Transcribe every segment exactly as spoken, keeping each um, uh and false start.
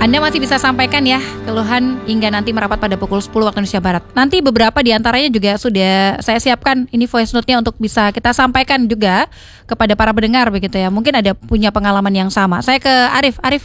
Anda masih bisa sampaikan ya keluhan hingga nanti merapat pada pukul sepuluh waktu Indonesia Barat. Nanti beberapa diantaranya juga sudah saya siapkan ini voice note-nya untuk bisa kita sampaikan juga kepada para pendengar begitu ya. Mungkin ada punya pengalaman yang sama. Saya ke Arif. Arif.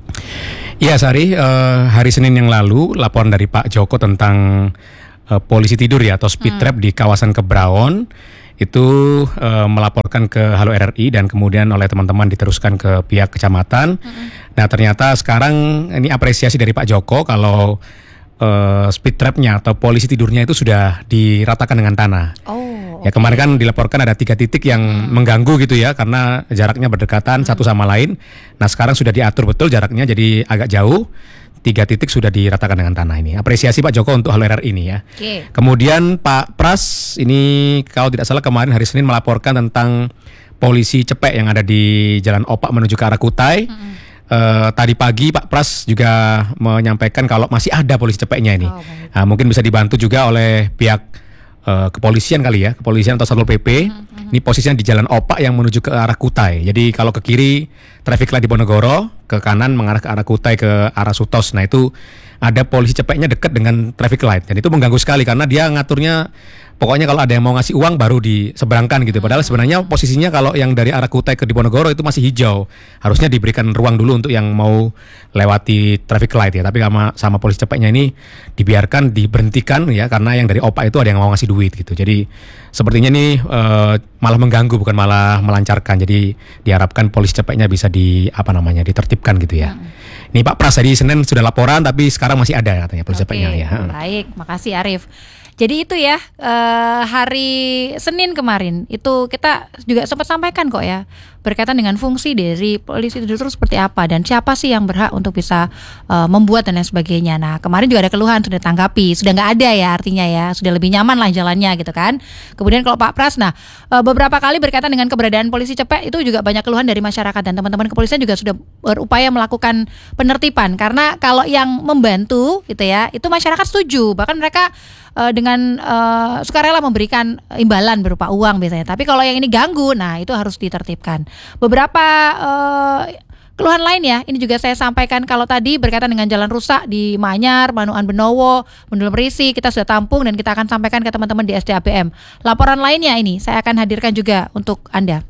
Iya Sari, uh, hari Senin yang lalu laporan dari Pak Joko tentang uh, polisi tidur ya atau speed trap hmm. di kawasan Kebraon itu uh, melaporkan ke Halo R R I dan kemudian oleh teman-teman diteruskan ke pihak kecamatan. Hmm. Nah ternyata sekarang ini apresiasi dari Pak Joko kalau uh, speed trapnya atau polisi tidurnya itu sudah diratakan dengan tanah. Oh. Ya kemarin kan dilaporkan ada tiga titik yang hmm. mengganggu gitu ya karena jaraknya berdekatan hmm. satu sama lain. Nah sekarang sudah diatur betul jaraknya jadi agak jauh. Tiga titik sudah diratakan dengan tanah ini. Apresiasi Pak Joko untuk Halo R R I ini ya. Okay. Kemudian Pak Pras ini kalau tidak salah kemarin hari Senin melaporkan tentang polisi cepek yang ada di Jalan Opak menuju ke arah Kutai. Hmm. Uh, tadi pagi Pak Pras juga menyampaikan kalau masih ada polisi cepeknya ini. Oh, nah, mungkin bisa dibantu juga oleh pihak Uh, kepolisian kali ya, kepolisian atau Satpol P P. Mm-hmm. Ini posisinya di Jalan Opak yang menuju ke arah Kutai. Jadi kalau ke kiri traffic light di Bonegoro, ke kanan mengarah ke arah Kutai ke arah Sutos. Nah itu ada polisi cepeknya dekat dengan traffic light. Dan itu mengganggu sekali karena dia ngaturnya pokoknya kalau ada yang mau ngasih uang baru diseberangkan gitu. Padahal sebenarnya posisinya kalau yang dari arah Kutai ke Diponegoro itu masih hijau. Harusnya diberikan ruang dulu untuk yang mau lewati traffic light ya. Tapi sama sama polisi cepeknya ini dibiarkan diberhentikan ya karena yang dari Opak itu ada yang mau ngasih duit gitu. Jadi sepertinya ini uh, malah mengganggu bukan malah melancarkan. Jadi diharapkan polisi cepeknya bisa di apa namanya ditertibkan gitu ya. Hmm. Ini Pak Pras tadi Senin sudah laporan tapi sekarang masih ada katanya polisi cepeknya ya. Baik, makasih Arif. Jadi itu ya eh, hari Senin kemarin itu kita juga sempat sampaikan kok ya berkaitan dengan fungsi dari polisi itu seperti apa dan siapa sih yang berhak untuk bisa uh, membuat dan lain sebagainya. Nah kemarin juga ada keluhan sudah tanggapi, sudah nggak ada ya artinya ya, sudah lebih nyaman lah jalannya gitu kan. Kemudian kalau Pak Pras, nah uh, beberapa kali berkaitan dengan keberadaan polisi cepek itu juga banyak keluhan dari masyarakat dan teman-teman kepolisian juga sudah berupaya melakukan penertiban karena kalau yang membantu gitu ya itu masyarakat setuju, bahkan mereka uh, dengan uh, sukarela memberikan imbalan berupa uang biasanya. Tapi kalau yang ini ganggu, nah itu harus ditertibkan. Beberapa uh, keluhan lain ya, ini juga saya sampaikan kalau tadi berkaitan dengan jalan rusak di Manyar, Manuan Benowo, Mendul Merisi, kita sudah tampung dan kita akan sampaikan ke teman-teman di S D A B M. Laporan lainnya ini saya akan hadirkan juga untuk Anda.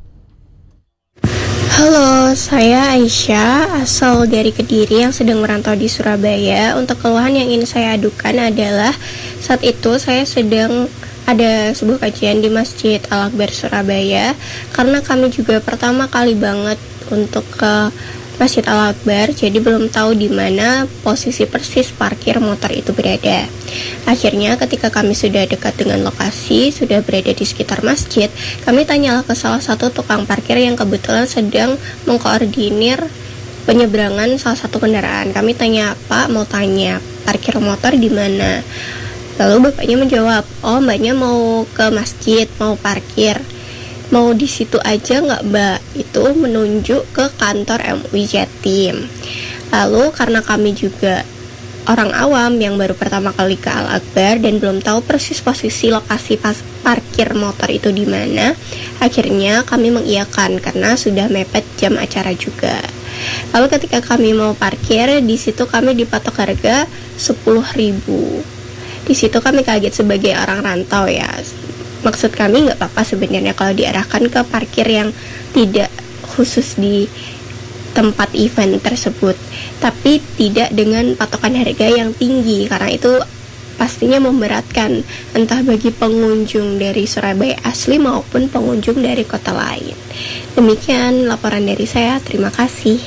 Halo, saya Aisyah, asal dari Kediri yang sedang merantau di Surabaya. Untuk keluhan yang ingin saya adukan adalah saat itu saya sedang ada sebuah kajian di Masjid Al-Akbar Surabaya karena kami juga pertama kali banget untuk ke Masjid Al-Akbar, jadi belum tahu di mana posisi persis parkir motor itu berada. Akhirnya ketika kami sudah dekat dengan lokasi, sudah berada di sekitar masjid, kami tanyalah ke salah satu tukang parkir yang kebetulan sedang mengkoordinir penyeberangan salah satu kendaraan. Kami tanya, "Pak, mau tanya parkir motor di mana?" Lalu bapaknya menjawab, "Oh, mbaknya mau ke masjid, mau parkir. Mau di situ aja nggak, mbak?" Itu menunjuk ke kantor M U I Jatim. Lalu karena kami juga orang awam yang baru pertama kali ke Al-Akbar dan belum tahu persis posisi lokasi pas parkir motor itu di mana, akhirnya kami mengiyakan karena sudah mepet jam acara juga. Lalu ketika kami mau parkir, di situ kami dipatok harga sepuluh ribu. Di situ kami kaget sebagai orang rantau ya. Maksud kami nggak apa-apa sebenarnya kalau diarahkan ke parkir yang tidak khusus di tempat event tersebut, tapi tidak dengan patokan harga yang tinggi karena itu pastinya memberatkan entah bagi pengunjung dari Surabaya asli maupun pengunjung dari kota lain. Demikian laporan dari saya, terima kasih.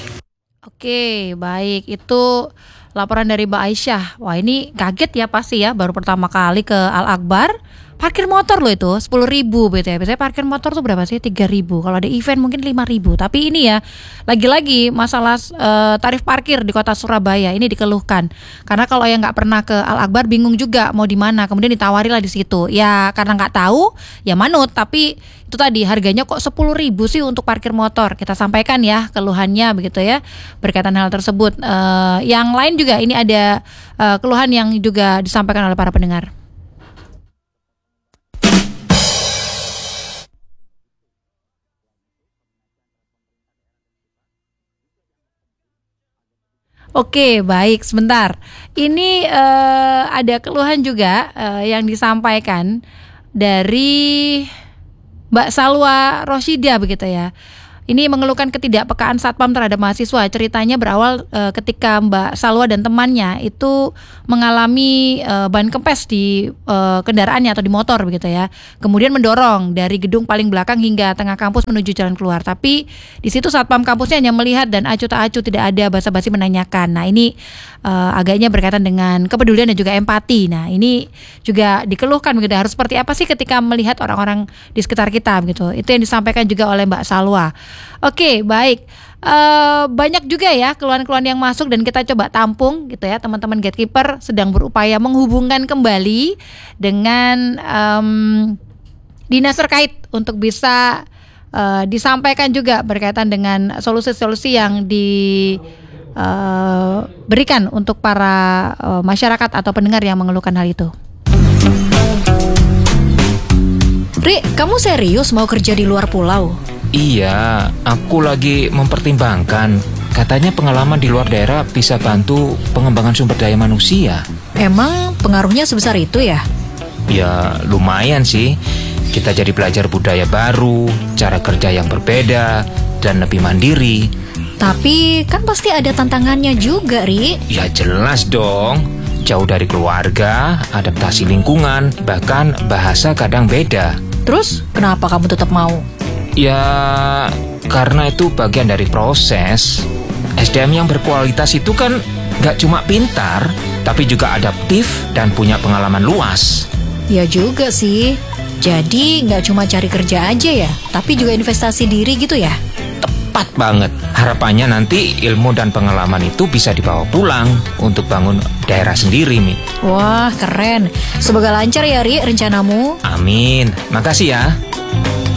Oke, baik, itu laporan dari Mbak Aisyah. Wah ini kaget ya pasti ya, baru pertama kali ke Al-Akbar. Parkir motor loh itu sepuluh ribu gitu ya. Biasanya parkir motor tuh berapa sih? tiga ribu. Kalau ada event mungkin lima ribu. Tapi ini ya lagi-lagi masalah uh, tarif parkir di kota Surabaya ini dikeluhkan. Karena kalau yang nggak pernah ke Al-Akbar bingung juga mau di mana. Kemudian ditawarilah di situ. Ya karena nggak tahu ya manut. Tapi itu tadi harganya kok sepuluh ribu sih untuk parkir motor. Kita sampaikan ya keluhannya begitu ya berkaitan hal tersebut. Uh, yang lain juga ini ada uh, keluhan yang juga disampaikan oleh para pendengar. Oke, baik, sebentar. Ini eh, ada keluhan juga eh, yang disampaikan dari Mbak Salwa Rosyida begitu ya. Ini mengeluhkan ketidakpekaan Satpam terhadap mahasiswa. Ceritanya berawal e, ketika Mbak Salwa dan temannya itu mengalami e, ban kempes di e, kendaraannya atau di motor begitu ya. Kemudian mendorong dari gedung paling belakang hingga tengah kampus menuju jalan keluar. Tapi di situ Satpam kampusnya hanya melihat dan acuh tak acuh, tidak ada basa-basi menanyakan. Nah, ini e, agaknya berkaitan dengan kepedulian dan juga empati. Nah, ini juga dikeluhkan begitu. Harus seperti apa sih ketika melihat orang-orang di sekitar kita begitu. Itu yang disampaikan juga oleh Mbak Salwa. Oke, baik. Uh, banyak juga ya keluhan-keluhan yang masuk dan kita coba tampung gitu ya. Teman-teman Gatekeeper sedang berupaya menghubungkan kembali dengan um, dinas terkait untuk bisa uh, disampaikan juga berkaitan dengan solusi-solusi yang diberikan uh, untuk para uh, masyarakat atau pendengar yang mengeluhkan hal itu. Ri, kamu serius mau kerja di luar pulau? Iya, aku lagi mempertimbangkan. Katanya pengalaman di luar daerah bisa bantu pengembangan sumber daya manusia. Emang pengaruhnya sebesar itu ya? Ya, lumayan sih. Kita jadi belajar budaya baru, cara kerja yang berbeda, dan lebih mandiri. Tapi kan pasti ada tantangannya juga, Ri. Ya jelas dong. Jauh dari keluarga, adaptasi lingkungan, bahkan bahasa kadang beda. Terus, kenapa kamu tetap mau? Ya, karena itu bagian dari proses. S D M yang berkualitas itu kan gak cuma pintar, tapi juga adaptif dan punya pengalaman luas. Ya juga sih. Jadi gak cuma cari kerja aja ya, tapi juga investasi diri gitu ya? Tepat banget. Harapannya nanti ilmu dan pengalaman itu bisa dibawa pulang untuk bangun daerah sendiri, Mi. Wah, keren. Semoga lancar ya, Ri, rencanamu. Amin. Makasih ya.